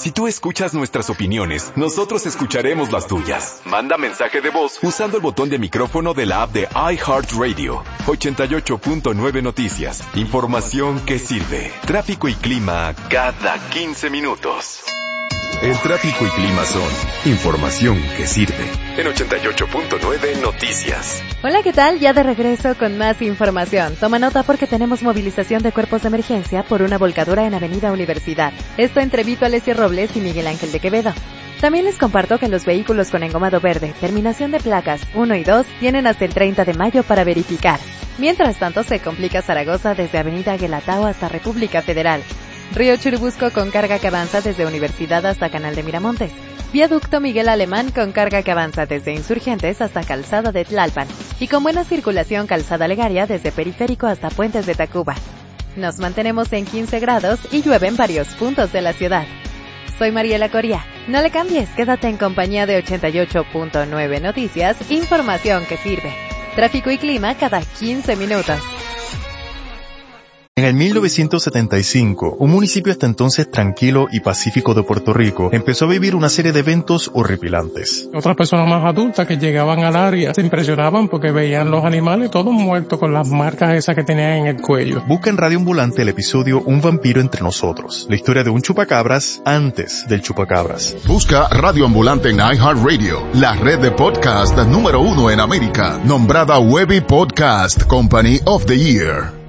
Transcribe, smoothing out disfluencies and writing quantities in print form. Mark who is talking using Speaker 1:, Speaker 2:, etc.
Speaker 1: Si tú escuchas nuestras opiniones, nosotros escucharemos las tuyas. Manda mensaje de voz usando el botón de micrófono de la app de iHeartRadio. 88.9 Noticias. Información que sirve. Tráfico y clima cada 15 minutos. El tráfico y clima son información que sirve. En 88.9 Noticias.
Speaker 2: Hola, ¿qué tal? Ya de regreso con más información. Toma nota porque tenemos movilización de cuerpos de emergencia por una volcadura en Avenida Universidad. Esto entre Vito Alessio Robles y Miguel Ángel de Quevedo. También les comparto que los vehículos con engomado verde, terminación de placas 1 y 2, tienen hasta el 30 de mayo para verificar. Mientras tanto, se complica Zaragoza desde Avenida Guelatao hasta República Federal. Río Churubusco con carga que avanza desde Universidad hasta Canal de Miramontes. Viaducto Miguel Alemán con carga que avanza desde Insurgentes hasta Calzada de Tlalpan. Y con buena circulación Calzada Legaria desde Periférico hasta Puentes de Tacuba. Nos mantenemos en 15 grados y llueve en varios puntos de la ciudad. Soy Mariela Coria. No le cambies, quédate en compañía de 88.9 Noticias, información que sirve. Tráfico y clima cada 15 minutos.
Speaker 3: En el 1975, un municipio hasta entonces tranquilo y pacífico de Puerto Rico empezó a vivir una serie de eventos horripilantes.
Speaker 4: Otras personas más adultas que llegaban al área se impresionaban porque veían los animales todos muertos con las marcas esas que tenían en el cuello.
Speaker 3: Busca en Radio Ambulante el episodio Un vampiro entre nosotros, la historia de un chupacabras antes del chupacabras.
Speaker 5: Busca Radio Ambulante en iHeartRadio, la red de podcast número 1 en América, nombrada Webby Podcast Company of the Year.